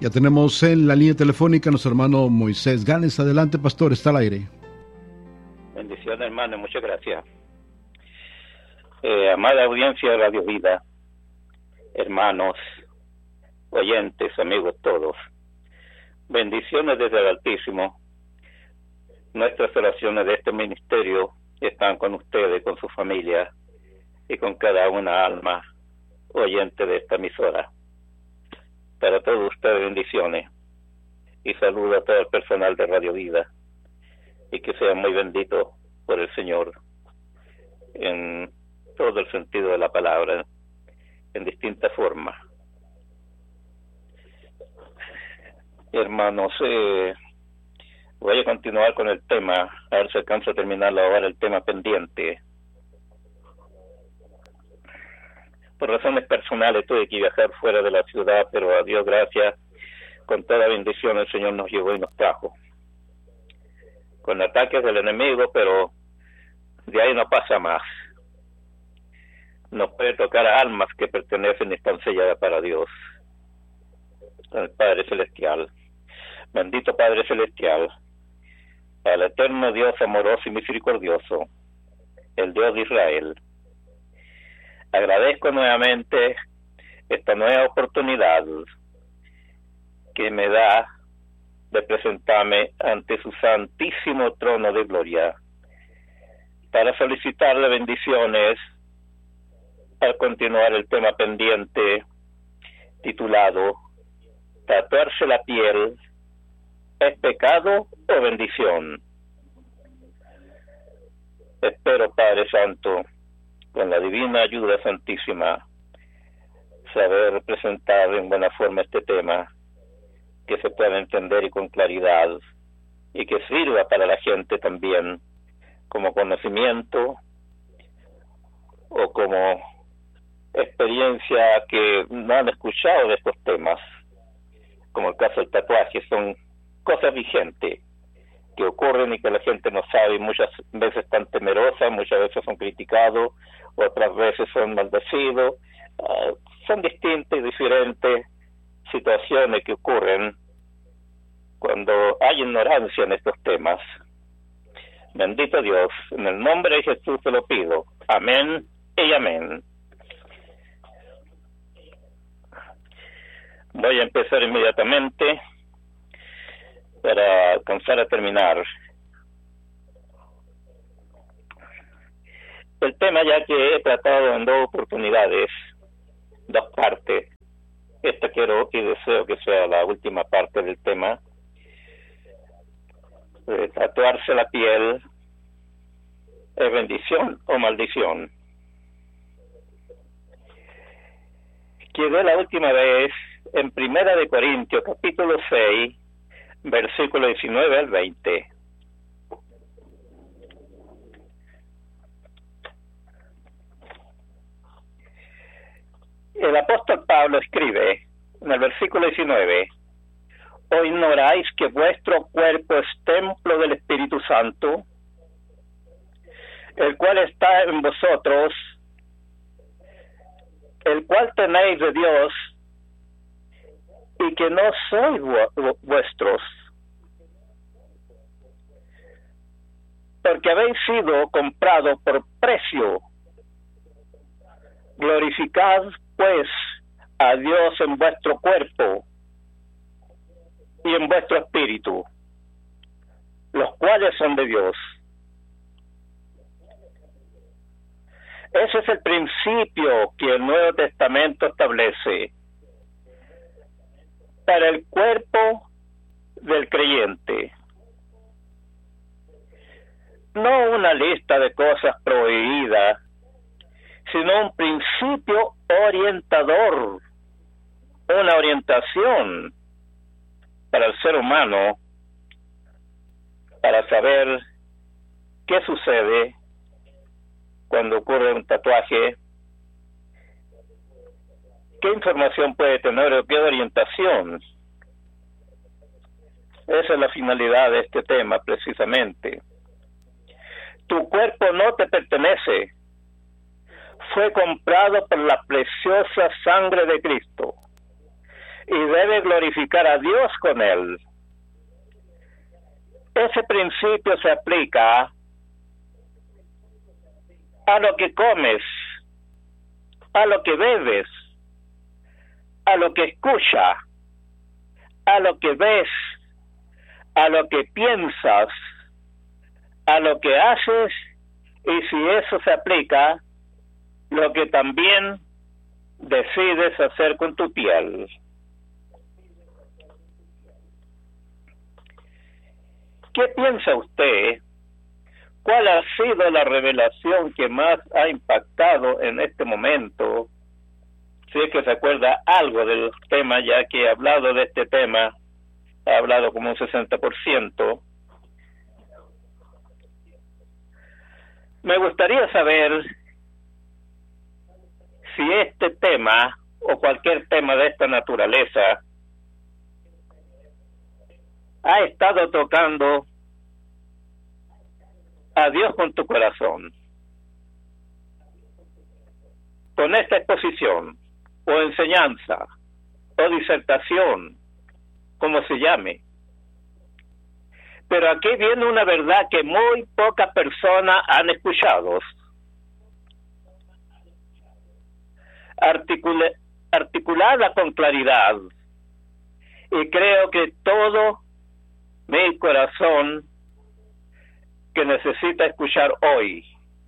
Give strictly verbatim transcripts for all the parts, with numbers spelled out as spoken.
Ya tenemos en la línea telefónica a nuestro hermano Moisés Gámez. Adelante, pastor, está al aire. Bendiciones, hermano, muchas gracias. Eh, amada audiencia de Radio Vida, hermanos, oyentes, amigos todos, bendiciones desde el Altísimo. Nuestras oraciones de este ministerio están con ustedes, con su familia y con cada una alma oyente de esta emisora. Para todos ustedes bendiciones y saludo a todo el personal de Radio Vida y que sean muy benditos por el Señor en todo el sentido de la palabra, en distintas formas. Hermanos, eh, voy a continuar con el tema, a ver si alcanzo a terminarlo ahora, el tema pendiente. Por razones personales tuve que viajar fuera de la ciudad, pero a Dios gracias, con toda bendición el Señor nos llevó y nos trajo. Con ataques del enemigo, pero de ahí no pasa más. Nos puede tocar a almas que pertenecen y están selladas para Dios, el Padre Celestial. Bendito Padre Celestial, al eterno Dios amoroso y misericordioso, el Dios de Israel. Agradezco nuevamente esta nueva oportunidad que me da de presentarme ante su santísimo trono de gloria para solicitarle bendiciones al continuar el tema pendiente titulado ¿Tatuarse la piel es pecado o bendición? Espero, Padre Santo, con la divina ayuda santísima, saber presentar en buena forma este tema, que se pueda entender y con claridad, y que sirva para la gente también como conocimiento o como experiencia que no han escuchado de estos temas, como el caso del tatuaje. Son cosas vigentes que ocurren y que la gente no sabe, y muchas veces están temerosas, muchas veces son criticados, otras veces son maldecidos. Uh, son distintas y diferentes situaciones que ocurren cuando hay ignorancia en estos temas. Bendito Dios, en el nombre de Jesús te lo pido. Amén y amén. Voy a empezar inmediatamente para alcanzar a terminar el tema, ya que he tratado en dos oportunidades, dos partes. Esta quiero y deseo que sea la última parte del tema. Eh, tatuarse la piel es bendición o maldición. Quedé la última vez en Primera de Corintios, capítulo seis, versículo diecinueve al veinte. El apóstol Pablo escribe en el versículo diecinueve: ¿O ignoráis que vuestro cuerpo es templo del Espíritu Santo, el cual está en vosotros, el cual tenéis de Dios, y que no sois vu- vuestros? Porque habéis sido comprados por precio. Glorificad pues a Dios en vuestro cuerpo y en vuestro espíritu, los cuales son de Dios. Ese es el principio que el Nuevo Testamento establece para el cuerpo del creyente. No una lista de cosas prohibidas, sino un principio orientador, una orientación para el ser humano, para saber qué sucede cuando ocurre un tatuaje, qué información puede tener o qué orientación. Esa es la finalidad de este tema, precisamente. Tu cuerpo no te pertenece, fue comprado por la preciosa sangre de Cristo. y debe glorificar a Dios con él. Ese principio se aplica a lo que comes, a lo que bebes, a lo que escuchas, a lo que ves, a lo que piensas, a lo que haces, y si eso se aplica, lo que también decides hacer con tu piel. ¿Qué piensa usted? ¿Cuál ha sido la revelación que más ha impactado en este momento? Si es que se acuerda algo del tema, ya que he hablado de este tema, he hablado como un sesenta por ciento. Me gustaría saber si este tema o cualquier tema de esta naturaleza ha estado tocando a Dios con tu corazón, con esta exposición, o enseñanza, o disertación, como se llame. Pero aquí viene una verdad que muy pocas personas han escuchado. Articula, articulada con claridad, y creo que todo mi corazón que necesita escuchar hoy.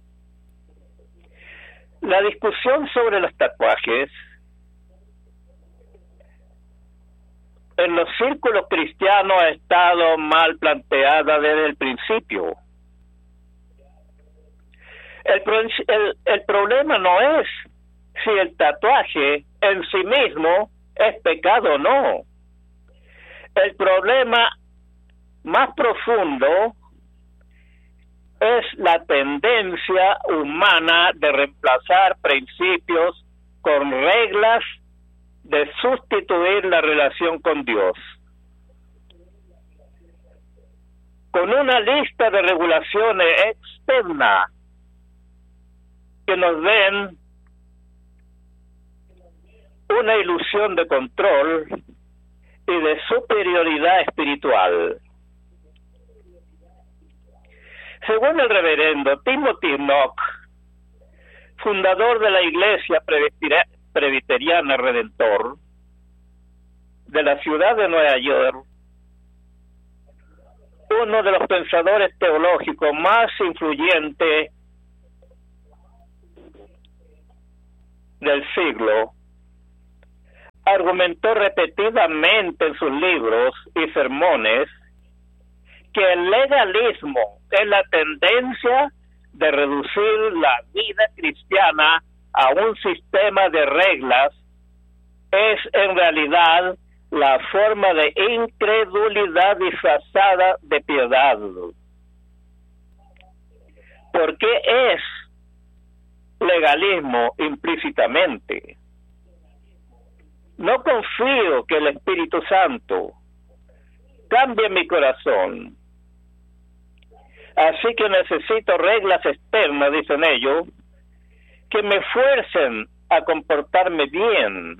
La discusión sobre los tatuajes en los círculos cristianos ha estado mal planteada desde el principio. El, el, el problema no es si el tatuaje en sí mismo es pecado o no. El problema más profundo es la tendencia humana de reemplazar principios con reglas, de sustituir la relación con Dios. Con una lista de regulaciones externas que nos den una ilusión de control y de superioridad espiritual. Según el reverendo Timothy Knox, fundador de la Iglesia Presbiteriana Redentor de la ciudad de Nueva York, uno de los pensadores teológicos más influyentes del siglo, argumentó repetidamente en sus libros y sermones que el legalismo es la tendencia de reducir la vida cristiana a un sistema de reglas, es en realidad la forma de incredulidad disfrazada de piedad. ¿Por qué es legalismo implícitamente? No confío que el Espíritu Santo cambie mi corazón. Así que necesito reglas externas, dicen ellos, que me fuercen a comportarme bien.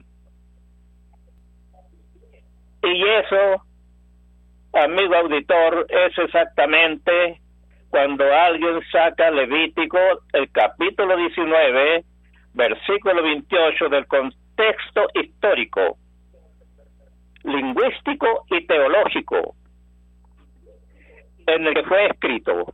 Y eso, amigo auditor, es exactamente cuando alguien saca Levítico, el capítulo diecinueve, versículo veintiocho, del contexto histórico, lingüístico y teológico en el que fue escrito.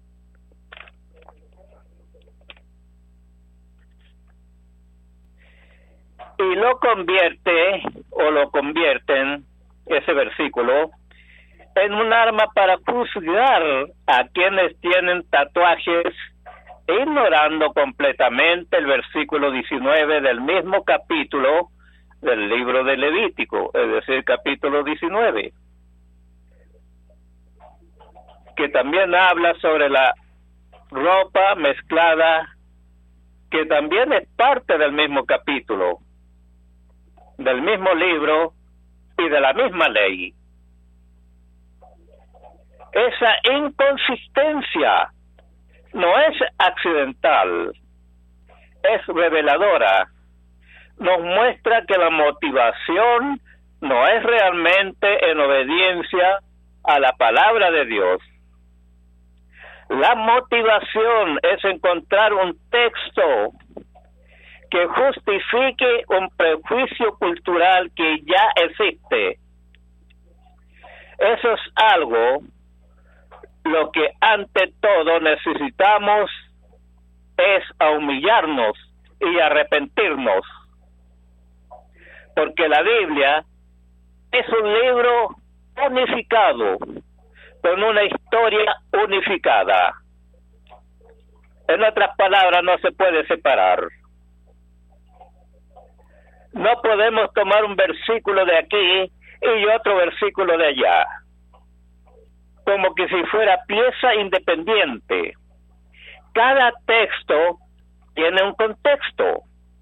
Y lo convierte, o lo convierten, ese versículo, en un arma para juzgar a quienes tienen tatuajes, ignorando completamente el versículo diecinueve del mismo capítulo del libro de Levítico, es decir, capítulo diecinueve, que también habla sobre la ropa mezclada, que también es parte del mismo capítulo, del mismo libro y de la misma ley. Esa inconsistencia no es accidental, es reveladora. Nos muestra que la motivación no es realmente en obediencia a la palabra de Dios. La motivación es encontrar un texto que justifique un prejuicio cultural que ya existe. Eso es algo lo que ante todo necesitamos es a humillarnos y arrepentirnos, porque la Biblia es un libro unificado, con una historia unificada. En otras palabras, no se puede separar. No podemos tomar un versículo de aquí y otro versículo de allá, como que si fuera pieza independiente. Cada texto tiene un contexto.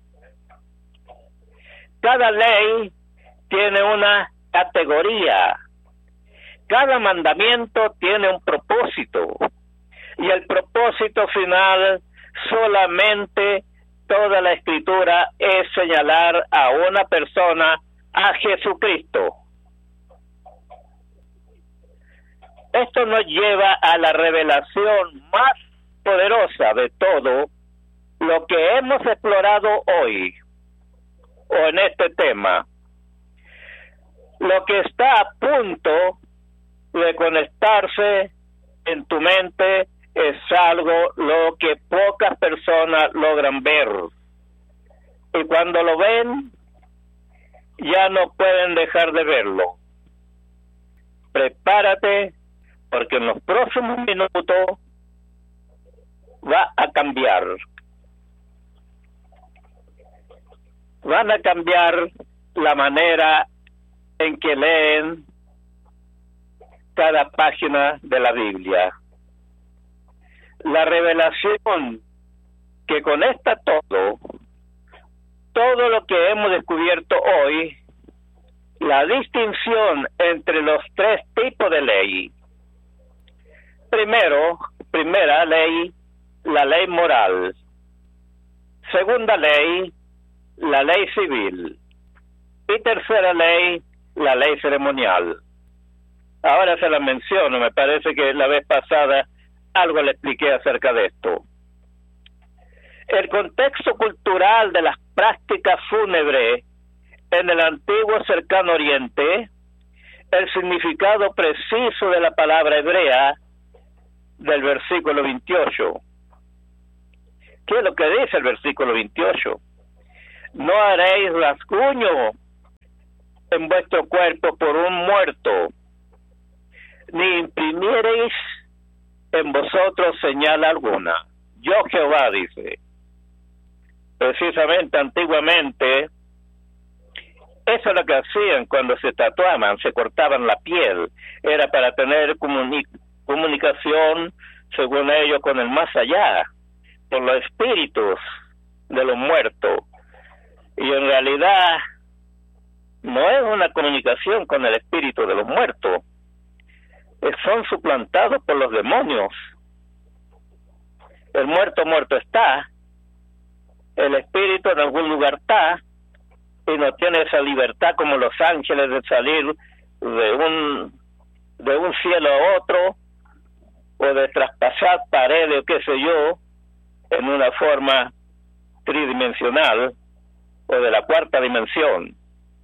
Cada ley tiene una categoría. Cada mandamiento tiene un propósito. Y el propósito final, solamente toda la Escritura es señalar a una persona, a Jesucristo. Esto nos lleva a la revelación más poderosa de todo lo que hemos explorado hoy, o en este tema. Lo que está a punto de conectarse en tu mente es algo lo que pocas personas logran ver. Y cuando lo ven, ya no pueden dejar de verlo. Prepárate, porque en los próximos minutos va a cambiar. Van a cambiar la manera en que leen cada página de la Biblia. La revelación que conecta todo, todo lo que hemos descubierto hoy, la distinción entre los tres tipos de ley. Primero, primera ley, la ley moral. Segunda ley, la ley civil. Y tercera ley, la ley ceremonial. Ahora se la menciono, me parece que la vez pasada algo le expliqué acerca de esto. El contexto cultural de las prácticas fúnebres en el antiguo cercano oriente, el significado preciso de la palabra hebrea del versículo veintiocho. ¿Qué es lo que dice el versículo veintiocho? No haréis rasguño en vuestro cuerpo por un muerto, ni imprimiréis en vosotros señal alguna. Yo Jehová, dice. Precisamente antiguamente, eso es lo que hacían cuando se tatuaban, se cortaban la piel. Era para tener comuni- comunicación, según ellos, con el más allá, con los espíritus de los muertos. Y en realidad no es una comunicación con el espíritu de los muertos. Son suplantados por los demonios. El muerto muerto está, el espíritu en algún lugar está, y no tiene esa libertad como los ángeles de salir de un de un cielo a otro, o de traspasar paredes o qué sé yo, en una forma tridimensional o de la cuarta dimensión.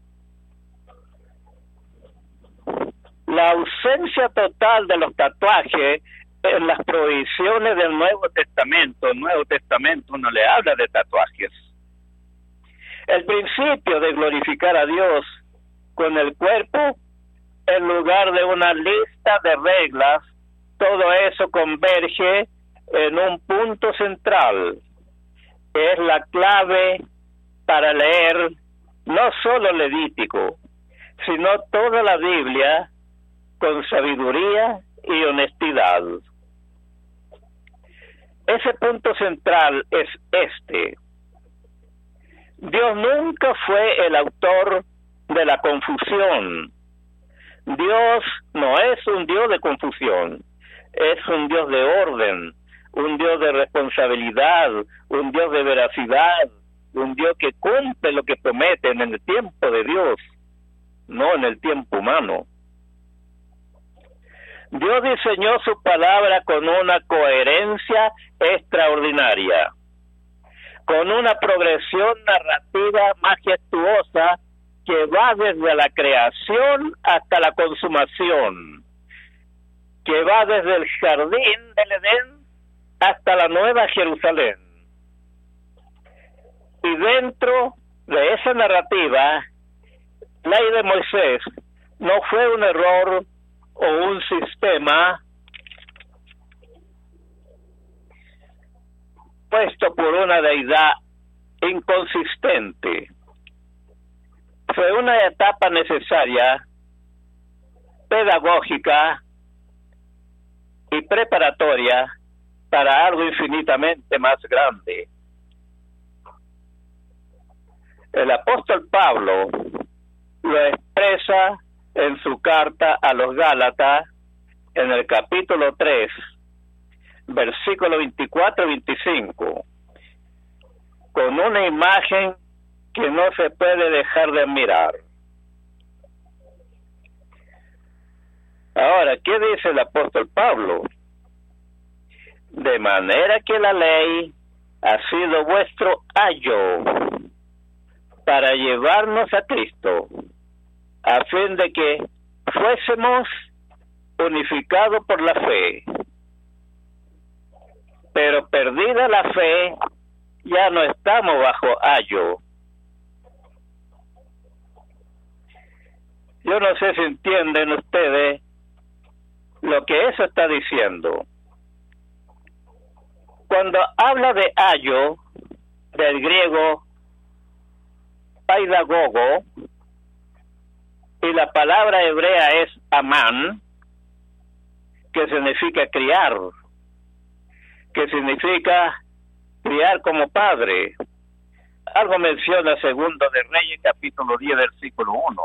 La ausencia total de los tatuajes en las prohibiciones del Nuevo Testamento. El Nuevo Testamento no le habla de tatuajes. El principio de glorificar a Dios con el cuerpo, en lugar de una lista de reglas, todo eso converge en un punto central. Es la clave para leer no solo Levítico, sino toda la Biblia con sabiduría y honestidad. Ese punto central es este. Dios nunca fue el autor de la confusión. Dios no es un Dios de confusión, es un Dios de orden, un Dios de responsabilidad, un Dios de veracidad, un Dios que cumple lo que promete en el tiempo de Dios. no en el tiempo humano. Dios diseñó su palabra con una coherencia extraordinaria, con una progresión narrativa majestuosa que va desde la creación hasta la consumación, que va desde el jardín del Edén hasta la Nueva Jerusalén. Y dentro de esa narrativa, la ley de Moisés no fue un error o un sistema puesto por una deidad inconsistente. Fue una etapa necesaria, pedagógica y preparatoria para algo infinitamente más grande. El apóstol Pablo lo expresa en su carta a los Gálatas, en el capítulo tres, versículo veinticuatro y veinticinco, con una imagen que no se puede dejar de admirar. Ahora, ¿qué dice el apóstol Pablo? De manera que la ley ha sido vuestro ayo para llevarnos a Cristo, a fin de que fuésemos unificados por la fe. Pero perdida la fe, ya no estamos bajo ayo. Yo no sé si entienden ustedes lo que eso está diciendo. Cuando habla de ayo, del griego paidagogo, y la palabra hebrea es amán, que significa criar, que significa criar como padre. Algo menciona Segundo de Reyes, capítulo diez, versículo uno.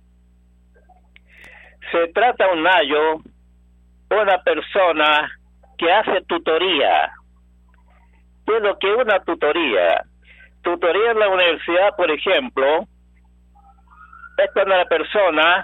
Se trata de un ayo, una persona que hace tutoría. ¿Qué es lo que es una tutoría? Tutoría en la universidad, por ejemplo, es cuando la persona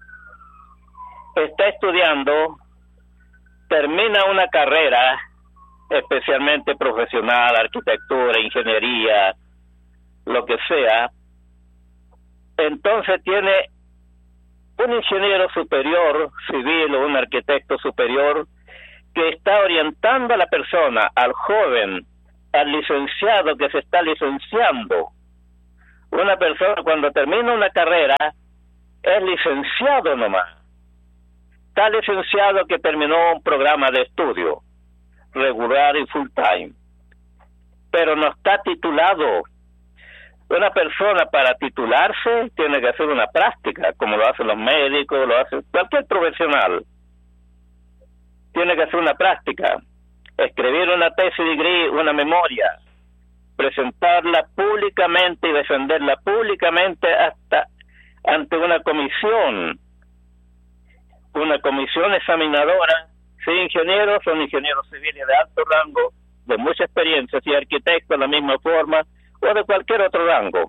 está estudiando, termina una carrera, especialmente profesional, arquitectura, ingeniería, lo que sea, entonces tiene un ingeniero superior, civil o un arquitecto superior, que está orientando a la persona, al joven, al licenciado que se está licenciando. Una persona cuando termina una carrera es licenciado nomás. Está licenciado que terminó un programa de estudio regular y full time, pero no está titulado. Una persona para titularse tiene que hacer una práctica, como lo hacen los médicos, lo hace cualquier profesional. Tiene que hacer una práctica, escribir una tesis de degree, una memoria, presentarla públicamente y defenderla públicamente hasta ante una comisión, una comisión examinadora, si ingenieros son ingenieros civiles de alto rango, de mucha experiencia, si arquitectos de la misma forma, o de cualquier otro rango.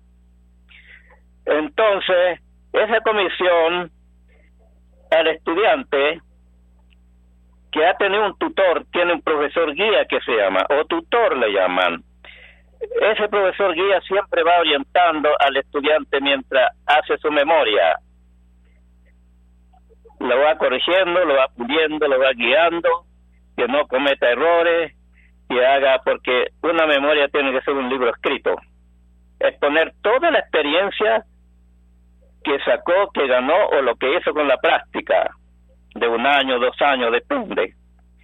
Entonces, esa comisión, al estudiante que ha tenido un tutor, tiene un profesor guía que se llama, o tutor le llaman. Ese profesor guía siempre va orientando al estudiante mientras hace su memoria. Lo va corrigiendo, lo va puliendo, lo va guiando, que no cometa errores, que haga, porque una memoria tiene que ser un libro escrito. Exponer toda la experiencia que sacó, que ganó, o lo que hizo con la práctica, de un año, dos años, depende.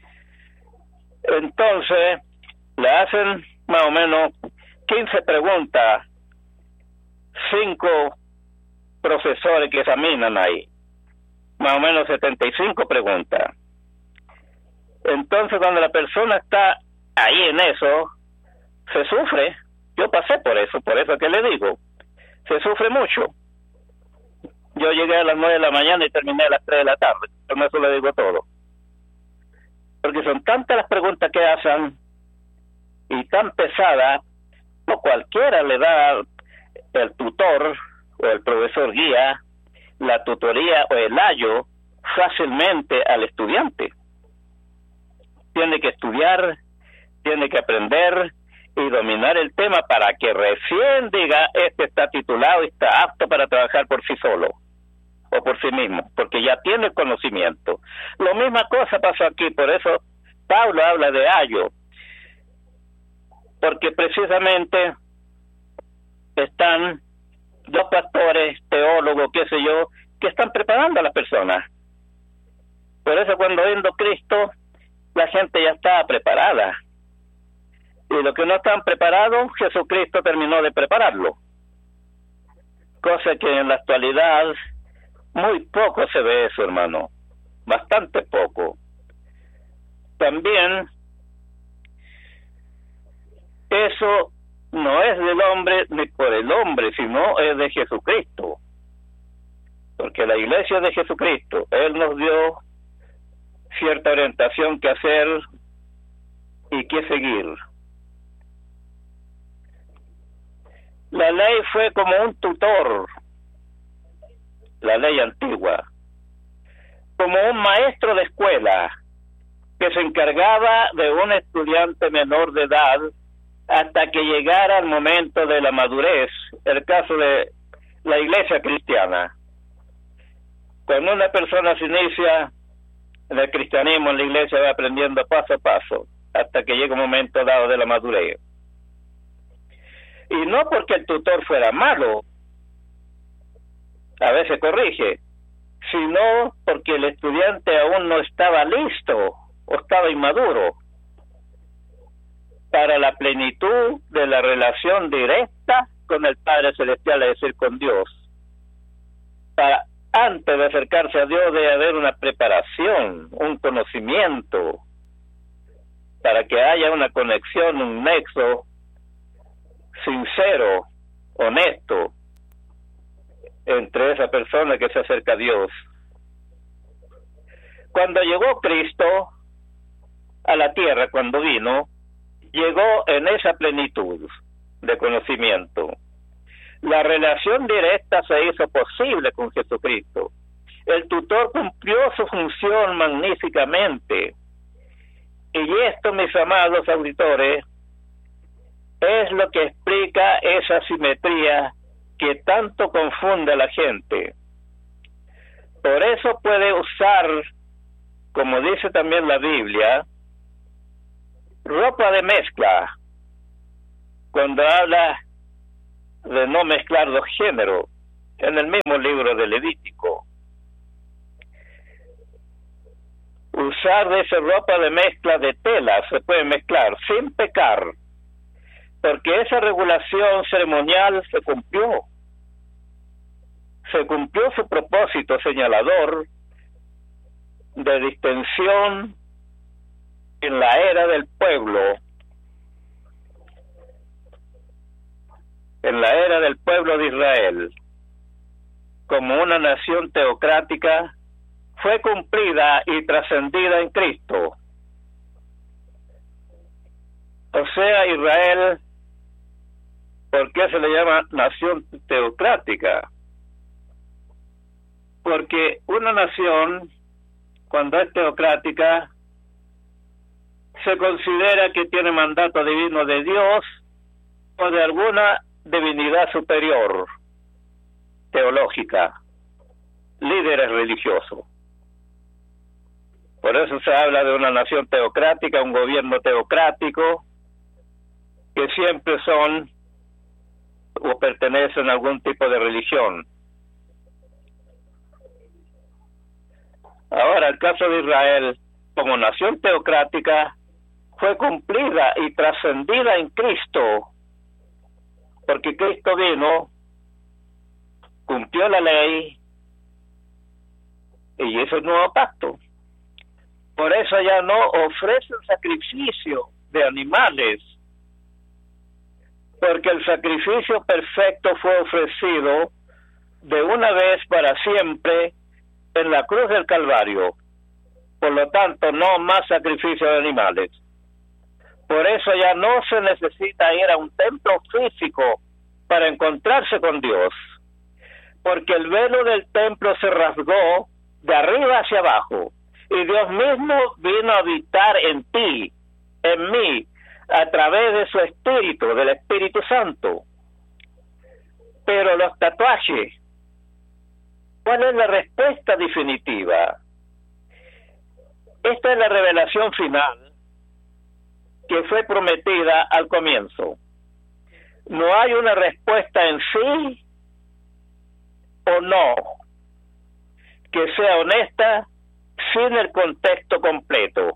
Entonces, le hacen más o menos quince preguntas, cinco profesores que examinan ahí, más o menos setenta y cinco preguntas. Entonces, cuando la persona está ahí en eso, se sufre. Yo pasé por eso, por eso que le digo, se sufre mucho. Yo llegué a las nueve de la mañana y terminé a las tres de la tarde, con eso le digo todo. Porque son tantas las preguntas que hacen y tan pesadas, no cualquiera le da el tutor o el profesor guía la tutoría o el ayo fácilmente al estudiante. Tiene que estudiar, tiene que aprender y dominar el tema para que recién diga, este está titulado y está apto para trabajar por sí solo o por sí mismo, porque ya tiene conocimiento. La misma cosa pasó aquí, por eso Pablo habla de ayo, porque precisamente están dos pastores, teólogos, qué sé yo, que están preparando a las personas. Por eso cuando vino Cristo, la gente ya estaba preparada. Y los que no están preparados, Jesucristo terminó de prepararlo. Cosa que en la actualidad muy poco se ve eso, hermano. Bastante poco. También, eso no es del hombre ni por el hombre, sino es de Jesucristo. Porque la iglesia es de Jesucristo. Él nos dio cierta orientación que hacer y que seguir. La ley fue como un tutor, la ley antigua, como un maestro de escuela que se encargaba de un estudiante menor de edad hasta que llegara el momento de la madurez, el caso de la iglesia cristiana. Cuando una persona se inicia en el cristianismo, en la iglesia va aprendiendo paso a paso, hasta que llega un momento dado de la madurez. Y no porque el tutor fuera malo, a veces corrige, sino porque el estudiante aún no estaba listo o estaba inmaduro para la plenitud de la relación directa con el Padre Celestial, es decir, con Dios. Para, antes de acercarse a Dios debe haber una preparación, un conocimiento, para que haya una conexión, un nexo sincero, honesto, entre esa persona que se acerca a Dios. Cuando llegó Cristo a la tierra, cuando vino, llegó en esa plenitud de conocimiento. La relación directa se hizo posible con Jesucristo. El tutor cumplió su función magníficamente. Y esto, mis amados auditores, es lo que explica esa simetría que tanto confunde a la gente. Por eso puede usar, como dice también la Biblia, ropa de mezcla, cuando habla de no mezclar los géneros, en el mismo libro de Levítico. Usar de esa ropa de mezcla de tela, se puede mezclar sin pecar, porque esa regulación ceremonial se cumplió. Se cumplió su propósito señalador de distensión en la era del pueblo, en la era del pueblo de Israel, como una nación teocrática, fue cumplida y trascendida en Cristo. O sea, Israel, ¿por qué se le llama nación teocrática? Porque una nación, cuando es teocrática, se considera que tiene mandato divino de Dios o de alguna divinidad superior, teológica, líderes religiosos. Por eso se habla de una nación teocrática, un gobierno teocrático, que siempre son o pertenecen a algún tipo de religión. Ahora, el caso de Israel, como nación teocrática, fue cumplida y trascendida en Cristo, porque Cristo vino, cumplió la ley y hizo el nuevo pacto. Por eso ya no ofrece el sacrificio de animales, porque el sacrificio perfecto fue ofrecido de una vez para siempre en la cruz del Calvario. Por lo tanto, no más sacrificio de animales. Por eso ya no se necesita ir a un templo físico para encontrarse con Dios. porque el velo del templo se rasgó de arriba hacia abajo, y Dios mismo vino a habitar en ti, en mí, a través de su Espíritu, del Espíritu Santo. Pero los tatuajes, ¿cuál es la respuesta definitiva? Esta es la revelación final que fue prometida al comienzo. No hay una respuesta en sí o no que sea honesta sin el contexto completo.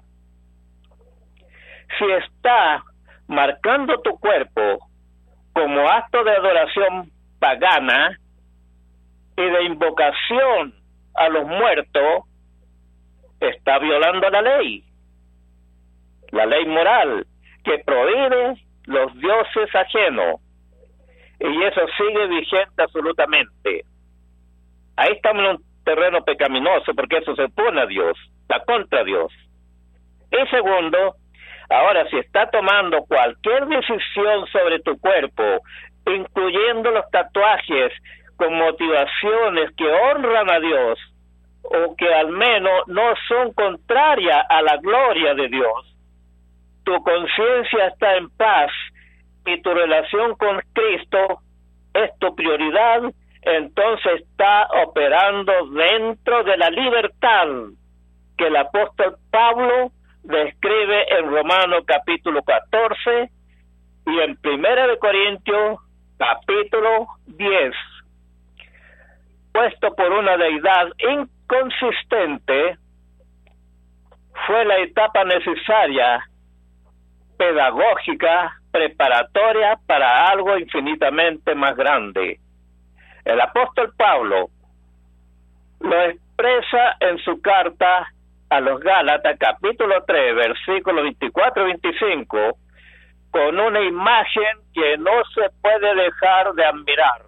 Si está marcando tu cuerpo como acto de adoración pagana y de invocación a los muertos, está violando la ley, la ley moral que prohíbe los dioses ajenos, y eso sigue vigente absolutamente. Ahí estamos en un terreno pecaminoso, porque eso se opone a Dios, está contra Dios. Y segundo, ahora si está tomando cualquier decisión sobre tu cuerpo, incluyendo los tatuajes con motivaciones que honran a Dios, o que al menos no son contrarias a la gloria de Dios, tu conciencia está en paz y tu relación con Cristo es tu prioridad, entonces está operando dentro de la libertad que el apóstol Pablo describe en Romanos capítulo catorce y en Primera de Corintios capítulo diez. Puesto por una deidad inconsistente, fue la etapa necesaria, pedagógica, preparatoria para algo infinitamente más grande. El apóstol Pablo lo expresa en su carta a los Gálatas, capítulo tres, versículos veinticuatro y veinticinco, con una imagen que no se puede dejar de admirar.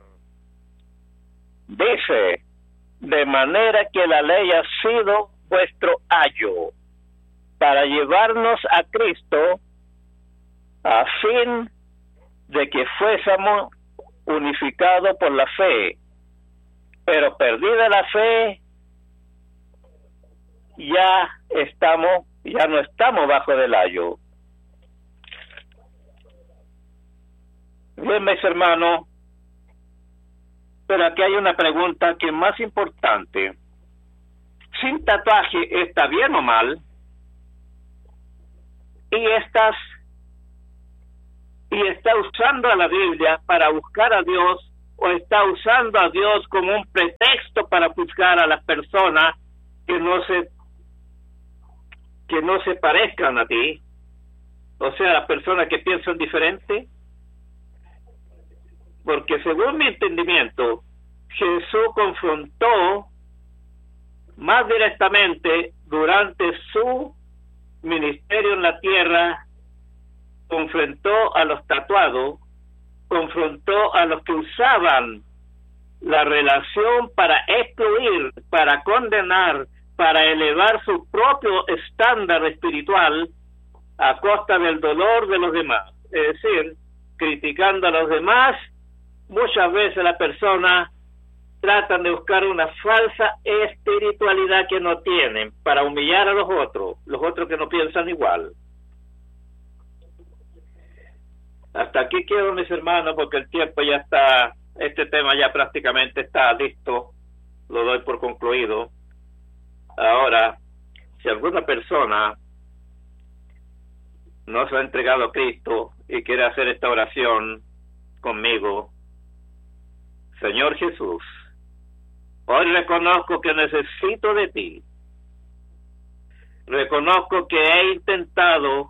Dice, de manera que la ley ha sido vuestro ayo para llevarnos a Cristo, a fin de que fuésemos unificados por la fe. Pero perdida la fe, ya estamos, ya no estamos bajo del ayo. Bien, mis hermanos, pero aquí hay una pregunta que es más importante. ¿Sin tatuaje está bien o mal? Y estás y está usando a la Biblia para buscar a Dios, o está usando a Dios como un pretexto para juzgar a las personas que no se que no se parezcan a ti, o sea, las personas que piensan diferente. Porque según mi entendimiento, Jesús confrontó más directamente durante su ministerio en la tierra, confrontó a los tatuados, confrontó a los que usaban la relación para excluir, para condenar, para elevar su propio estándar espiritual a costa del dolor de los demás. Es decir, criticando a los demás, muchas veces las personas tratan de buscar una falsa espiritualidad que no tienen para humillar a los otros, los otros que no piensan igual. Hasta aquí quedo, mis hermanos, porque el tiempo ya está, este tema ya prácticamente está listo, lo doy por concluido. Ahora, si alguna persona no se ha entregado a Cristo y quiere hacer esta oración conmigo: Señor Jesús, hoy reconozco que necesito de ti. Reconozco que he intentado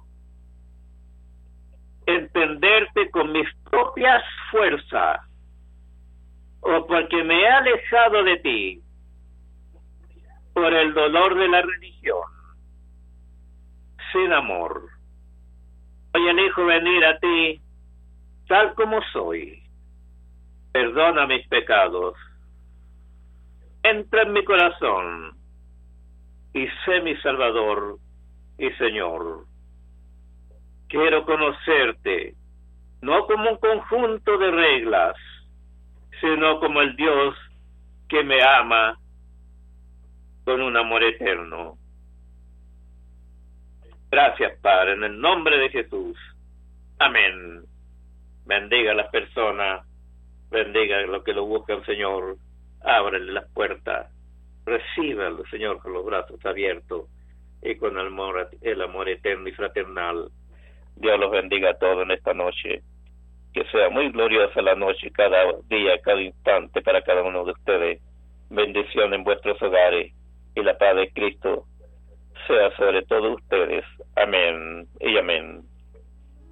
entenderte con mis propias fuerzas, o porque me he alejado de ti por el dolor de la religión, sin amor. Hoy elijo venir a ti tal como soy. Perdona mis pecados. Entra en mi corazón y sé mi Salvador y Señor. Quiero conocerte, no como un conjunto de reglas, sino como el Dios que me ama con un amor eterno. Gracias, Padre, en el nombre de Jesús. Amén. Bendiga a las personas, bendiga a los que lo buscan, Señor. Ábrele las puertas, recíbalo, Señor, con los brazos abiertos y con el amor, el amor eterno y fraternal. Dios los bendiga a todos en esta noche. Que sea muy gloriosa la noche, cada día, cada instante para cada uno de ustedes. Bendición en vuestros hogares y la paz de Cristo sea sobre todos ustedes. Amén y amén.